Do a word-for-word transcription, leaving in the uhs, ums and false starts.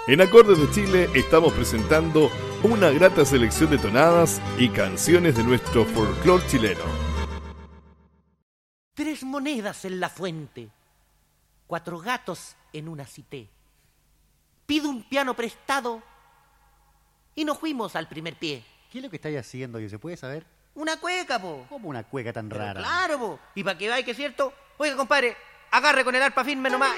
En Acordes de Chile estamos presentando una grata selección de tonadas y canciones de nuestro folclore chileno. Tres monedas en la fuente, cuatro gatos en una cité. Pido un piano prestado y nos fuimos al primer pie. ¿Qué es lo que estáis haciendo? ¿Y se puede saber? Una cueca, po. ¿Cómo una cueca tan Pero rara? claro, po. Y para que vaya que es cierto, oiga, compadre, agarre con el arpa firme nomás